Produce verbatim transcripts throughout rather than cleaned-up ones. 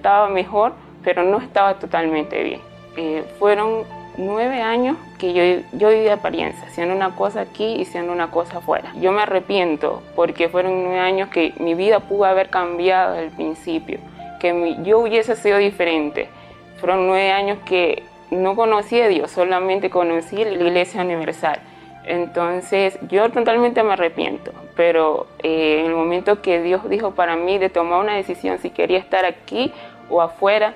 estaba mejor, pero no estaba totalmente bien. Eh, fueron nueve años que yo, yo viví de apariencia, haciendo una cosa aquí y haciendo una cosa afuera. Yo me arrepiento porque fueron nueve años que mi vida pudo haber cambiado desde el principio, que mi, yo hubiese sido diferente. Fueron nueve años que no conocí a Dios, solamente conocí la Iglesia Universal. Entonces yo totalmente me arrepiento, pero eh, en el momento que Dios dijo para mí de tomar una decisión si quería estar aquí o afuera,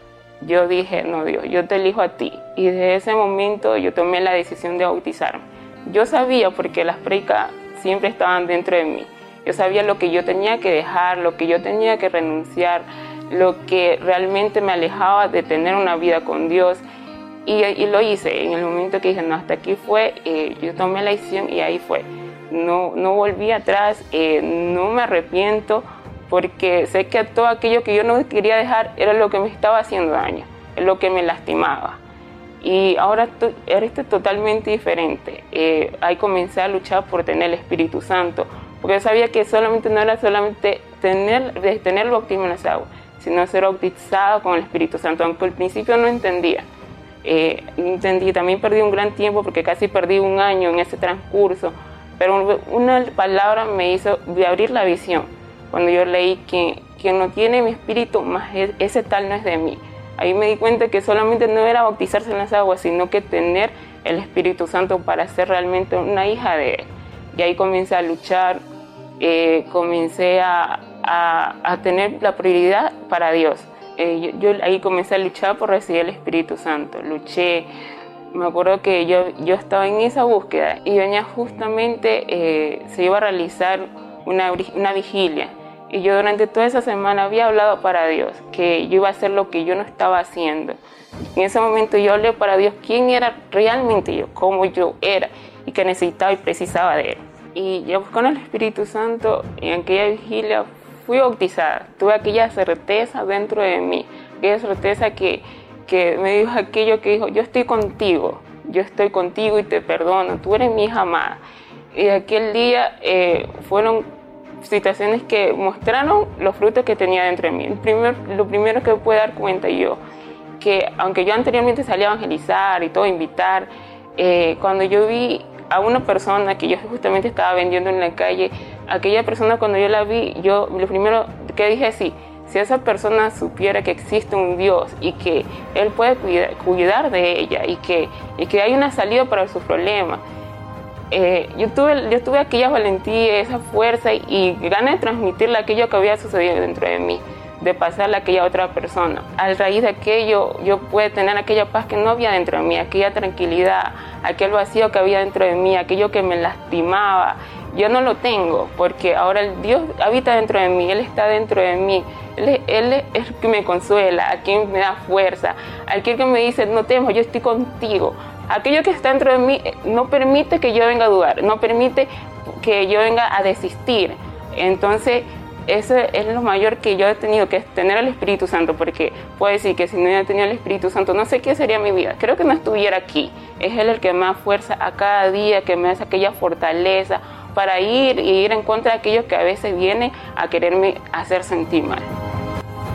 yo dije, no Dios, yo te elijo a ti. Y desde ese momento yo tomé la decisión de bautizarme. Yo sabía, porque las predicas siempre estaban dentro de mí, yo sabía lo que yo tenía que dejar, lo que yo tenía que renunciar, lo que realmente me alejaba de tener una vida con Dios. Y, y lo hice. En el momento que dije, no, hasta aquí fue, eh, yo tomé la decisión y ahí fue. No, no volví atrás, eh, no me arrepiento, porque sé que todo aquello que yo no quería dejar era lo que me estaba haciendo daño, es lo que me lastimaba. Y ahora esto es totalmente diferente. Eh, ahí comencé a luchar por tener el Espíritu Santo, porque yo sabía que solamente no era solamente tener, tener el bautismo en las aguas, sino ser bautizado con el Espíritu Santo, aunque al principio no entendía. Eh, entendí, también perdí un gran tiempo porque casi perdí un año en ese transcurso, pero una palabra me hizo abrir la visión cuando yo leí que quien no tiene mi espíritu, más ese tal no es de mí. Ahí me di cuenta que solamente no era bautizarse en las aguas, sino que tener el Espíritu Santo para ser realmente una hija de Él. Y ahí comencé a luchar, eh, comencé a, a, a tener la prioridad para Dios. Eh, yo, yo ahí comencé a luchar por recibir el Espíritu Santo. Luché, me acuerdo que yo, yo estaba en esa búsqueda y venía justamente, eh, se iba a realizar una, una vigilia. Y yo durante toda esa semana había hablado para Dios, que yo iba a hacer lo que yo no estaba haciendo. En ese momento yo hablé para Dios quién era realmente yo, cómo yo era y que necesitaba y precisaba de Él. Y yo con el Espíritu Santo en aquella vigilia fui bautizada, tuve aquella certeza dentro de mí, aquella certeza que, que me dijo aquello que dijo, yo estoy contigo, yo estoy contigo y te perdono, tú eres mi hija amada. Y aquel día eh, fueron situaciones que mostraron los frutos que tenía dentro de mí. El primer, lo primero que puedo dar cuenta yo, que aunque yo anteriormente salía a evangelizar y todo, invitar, eh, cuando yo vi a una persona que yo justamente estaba vendiendo en la calle, aquella persona cuando yo la vi, yo lo primero que dije es sí, si esa persona supiera que existe un Dios y que Él puede cuidar, cuidar de ella y que, y que hay una salida para sus problemas, eh, yo, tuve, yo tuve aquella valentía, esa fuerza y, y ganas de transmitirle aquello que había sucedido dentro de mí, de pasarle a aquella otra persona. A raíz de aquello, yo pude tener aquella paz que no había dentro de mí, aquella tranquilidad, aquel vacío que había dentro de mí, aquello que me lastimaba. Yo no lo tengo, porque ahora el Dios habita dentro de mí, Él está dentro de mí. Él, Él es el que me consuela, a quien me da fuerza, aquel que me dice, no temas, yo estoy contigo. Aquello que está dentro de mí no permite que yo venga a dudar, no permite que yo venga a desistir. Entonces, eso es lo mayor que yo he tenido, que es tener el Espíritu Santo, porque puedo decir que si no hubiera tenido el Espíritu Santo, no sé qué sería mi vida. Creo que no estuviera aquí. Es Él el que me da fuerza a cada día, que me da aquella fortaleza para ir y ir en contra de aquellos que a veces vienen a quererme hacer sentir mal.